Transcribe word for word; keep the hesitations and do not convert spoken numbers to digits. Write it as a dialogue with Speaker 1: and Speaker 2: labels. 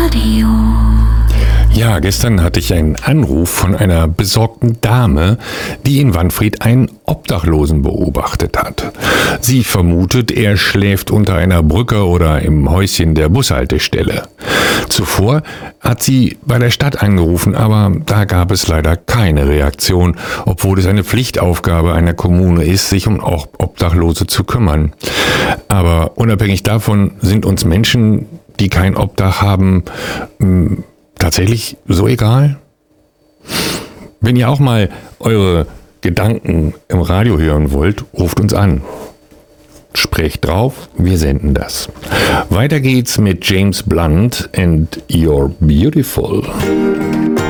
Speaker 1: Ja, gestern hatte ich einen Anruf von einer besorgten Dame, die in Wanfried einen Obdachlosen beobachtet hat. Sie vermutet, er schläft unter einer Brücke oder im Häuschen der Bushaltestelle. Zuvor hat sie bei der Stadt angerufen, aber da gab es leider keine Reaktion, obwohl es eine Pflichtaufgabe einer Kommune ist, sich um Obdachlose zu kümmern. Aber unabhängig davon sind uns Menschen, die kein Obdach haben, mh, tatsächlich so egal? Wenn ihr auch mal eure Gedanken im Radio hören wollt, ruft uns an. Sprecht drauf, wir senden das. Weiter geht's mit James Blunt and You're Beautiful.